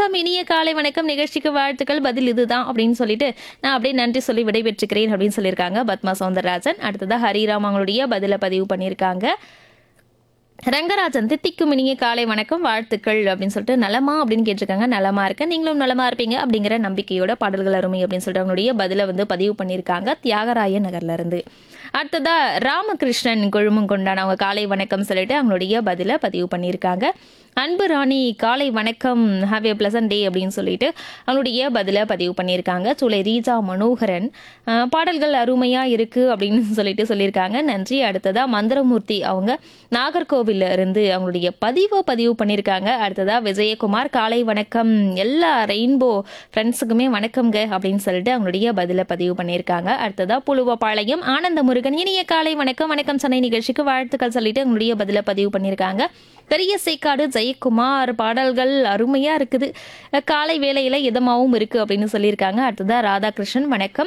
வணக்கம், இனிய காலை வணக்கம், நிகழ்ச்சிக்கு வாழ்த்துக்கள், பதில் இதுதான் அப்படின்னு சொல்லிட்டு நான் அப்படியே நன்றி சொல்லி விடைபெற்றுக்கிறேன் அப்படின்னு சொல்லியிருக்காங்க பத்மா சௌந்தரராஜன். அடுத்ததா ஹரிராம் அவங்களுடைய பதில பதிவு பண்ணியிருக்காங்க. ரங்கராஜன் தித்திக்கும் இனிய காலை வணக்கம், வாழ்த்துக்கள் அப்படின்னு சொல்லிட்டு நலமா அப்படின்னு கேட்டிருக்காங்க. நலமா இருக்கேன், நீங்களும் நலமா இருப்பீங்க அப்படிங்கிற நம்பிக்கையோட பாடல்கள் அருமை அப்படின்னு சொல்லிட்டு அவங்களுடைய பதில பதிவு பண்ணியிருக்காங்க தியாகராய நகர்ல இருந்து. அடுத்ததா ராமகிருஷ்ணன் கொழுமங்கொண்டான் அவங்க காலை வணக்கம் சொல்லிட்டு அவங்களுடைய பதில பதிவு பண்ணியிருக்காங்க. அன்பு ராணி காலை வணக்கம், ஹாவ் ஏ பிளசன்ட் டே அப்படின்னு சொல்லிட்டு அவங்களுடைய பதில பதிவு பண்ணியிருக்காங்க. சூளை ரீஜா மனோகரன் பாடல்கள் அருமையா இருக்கு அப்படின்னு சொல்லியிருக்காங்க. நன்றி. அடுத்ததா மந்திரமூர்த்தி அவங்க நாகர்கோவில்ல இருந்து அவங்களுடைய பதிவு பண்ணியிருக்காங்க. அடுத்ததா விஜயகுமார் காலை வணக்கம், எல்லா ரெயின்போ ஃப்ரெண்ட்ஸுக்குமே வணக்கம்ங்க அப்படின்னு சொல்லிட்டு அவங்களுடைய பதில பதிவு பண்ணியிருக்காங்க. அடுத்ததா புலுவப்பாளையம் ஆனந்த முருகன் இனிய காலை வணக்கம், வணக்கம் சென்னை நிகழ்ச்சிக்கு வாழ்த்துக்கள் சொல்லிட்டு அவங்களுடைய பதில பதிவு பண்ணியிருக்காங்க. பெரிய சேக்காடு ஜெயக்குமார் பாடல்கள் அருமையா இருக்குது, காலை வேளையில இதமாவும் இருக்கு அப்படின்னு சொல்லியிருக்காங்க. அடுத்ததா ராதாகிருஷ்ணன் வணக்கம்,